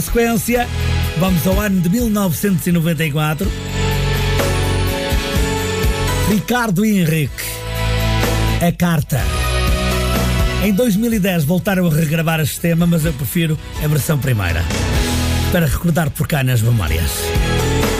Sequência, vamos ao ano de 1994. Ricardo e Henrique, A Carta. Em 2010 voltaram a regravar este tema, mas eu prefiro a versão primeira, para recordar por cá nas memórias.